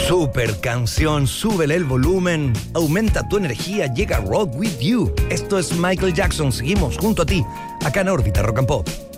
Super canción, súbele el volumen, aumenta tu energía, llega Rock With You. Esto es Michael Jackson, seguimos junto a ti, acá en Órbita Rock and Pop.